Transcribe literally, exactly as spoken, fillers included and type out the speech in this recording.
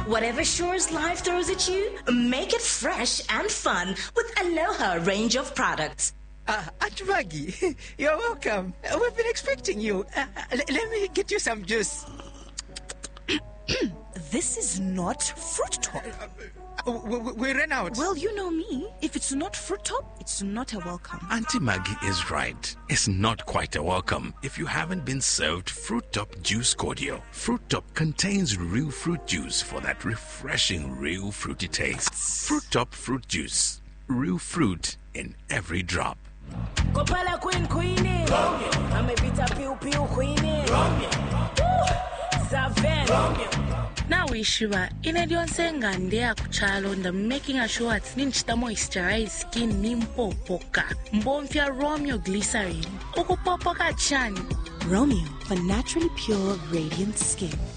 Whatever chores life throws at you, make it fresh and fun with Aloha range of products. Uh, Aunt Maggie, you're welcome. Uh, we've been expecting you. Uh, l- let me get you some juice. This is not Fruit Top. Uh, we, we ran out. Well, you know me. If it's not Fruit Top, it's not a welcome. Auntie Maggie is right. It's not quite a welcome if you haven't been served Fruit Top Juice Cordial. Fruit Top contains real fruit juice for that refreshing, real fruity taste. Fruit Top Fruit Juice. Real fruit in every drop. Kopala queen queenie. I'm a bit of pew pew queenie. Now Ishua, in a Dionsenga and Dea Kuchalo, and making sure it's ninchita moisturize skin nimpo poka. Mbonfia Romeo glycerin. Oko popoka chan. Romeo for naturally pure, radiant skin.